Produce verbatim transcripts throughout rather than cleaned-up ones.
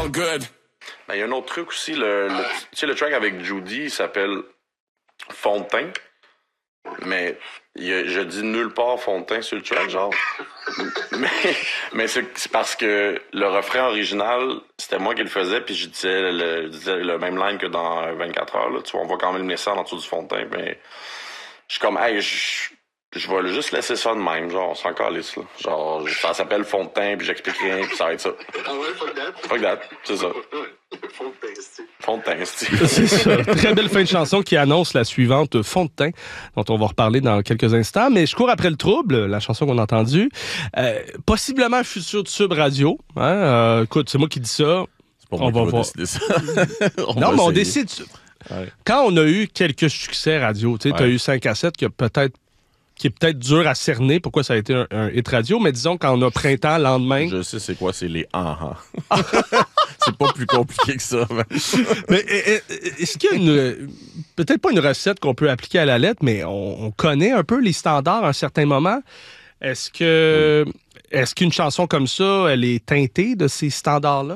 feel good. Ben, il y a un autre truc aussi, le, le, tu sais, le track avec Judy, il s'appelle Fond de teint. Mais il a, je dis nulle part fond de teint sur le track, genre. mais mais c'est, c'est parce que le refrain original, c'était moi qui le faisais, puis je disais le, je disais le même line que dans vingt-quatre heures. Là. Tu vois, on voit quand même le message en dessous du fond de teint. Mais je suis comme, hey, je, je vais juste laisser ça de même, genre, on s'en calisse, là. Genre, ça s'appelle fond de teint, puis j'explique rien, puis ça va être ça. Ah ouais, fuck that. Fuck that, c'est ça. Fond de teint, c'est... Fond de teint, c'est... C'est ça. Très belle fin de chanson qui annonce la suivante, Fond de teint, dont on va reparler dans quelques instants. Mais je cours après le trouble, la chanson qu'on a entendue. Euh, possiblement futur de Sub Radio. Hein? Euh, écoute, c'est moi qui dis ça. C'est pas On moi va qui va voir. décider ça. On Non, va mais on essayer. décide. Ouais. Quand on a eu quelques succès radio, tu sais, tu as Ouais. eu cinq à sept qui a peut-être qui est peut-être dur à cerner pourquoi ça a été un, un hit radio, mais disons quand on a printemps, lendemain. Je sais c'est quoi, c'est les ah ah. C'est pas plus compliqué que ça. Mais... Mais est-ce qu'il y a une peut-être pas une recette qu'on peut appliquer à la lettre, mais on, on connaît un peu les standards à un certain moment. Est-ce que oui. Est-ce qu'une chanson comme ça, elle est teintée de ces standards-là?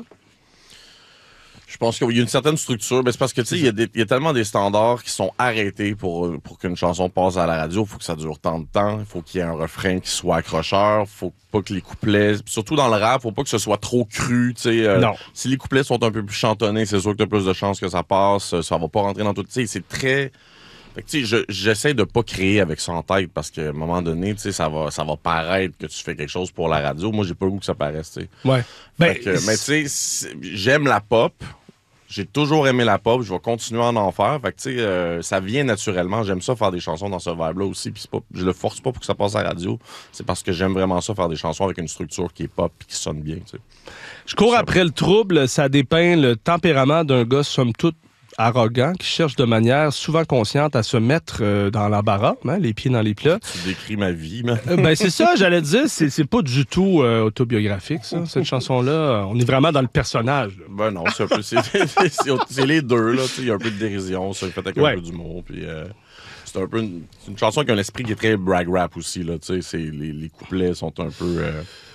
Je pense qu'il y a une certaine structure, mais c'est parce que tu sais, il y a des, il y a tellement des standards qui sont arrêtés pour pour qu'une chanson passe à la radio. Il faut que ça dure tant de temps. Il faut qu'il y ait un refrain qui soit accrocheur. Il faut pas que les couplets, surtout dans le rap, faut pas que ce soit trop cru. Tu sais, euh, non. Si les couplets sont un peu plus chantonnés, c'est sûr que t'as plus de chances que ça passe. Ça va pas rentrer dans tout. Tu sais, c'est très. Fait que, tu sais, je, j'essaie de pas créer avec ça en tête parce qu'à un moment donné, tu sais, ça va, ça va paraître que tu fais quelque chose pour la radio. Moi, j'ai pas le goût que ça paraisse, tu sais. Ouais. Ben, Fait que, mais tu sais, j'aime la pop. J'ai toujours aimé la pop. Je vais continuer à en faire. Fait que, tu sais, euh, ça vient naturellement. J'aime ça faire des chansons dans ce vibe-là aussi. Puis c'est pas, je le force pas pour que ça passe à la radio. C'est parce que j'aime vraiment ça faire des chansons avec une structure qui est pop et qui sonne bien, tu sais. Je cours après le trouble. Ça dépeint le tempérament d'un gars, somme toute, arrogant, qui cherche de manière souvent consciente à se mettre euh, dans l'embarras, hein, les pieds dans les plats. Tu décris ma vie, man. Euh, ben c'est ça, j'allais te dire, c'est, c'est pas du tout euh, autobiographique, ça, cette chanson-là. On est vraiment dans le personnage. Là. Ben non, c'est un peu, c'est, c'est, c'est, c'est les deux, là, tu sais, il y a un peu de dérision, ça fait avec Ouais. un peu d'humour, puis euh, c'est un peu une, c'est une chanson qui a un esprit qui est très brag rap aussi, là, tu sais, c'est, les, les couplets sont un peu... Euh,